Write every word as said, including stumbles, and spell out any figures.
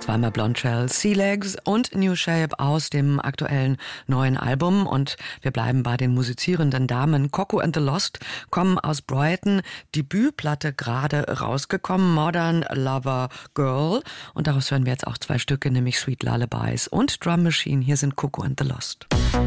Zweimal Blonde Shell, Sea Legs und New Shape aus dem aktuellen neuen Album. Und wir bleiben bei den musizierenden Damen. Coco and the Lost kommen aus Brighton. Debütplatte gerade rausgekommen, Modern Lover Girl. Und daraus hören wir jetzt auch zwei Stücke, nämlich Sweet Lullabies und Drum Machine. Hier sind Coco and the Lost.